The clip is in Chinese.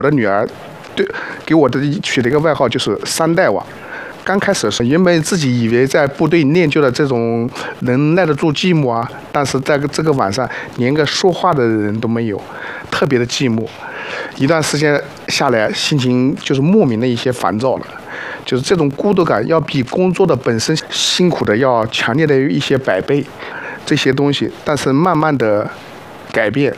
我的女儿给我取了一个外号，就是3代网。刚开始是原本自己以为在部队练就的这种能耐得住寂寞啊，但是在这个晚上连个说话的人都没有，特别的寂寞。一段时间下来，心情就是莫名的一些烦躁了，就是这种孤独感要比工作的本身辛苦的要强烈的一些100倍，这些东西。但是慢慢的改变，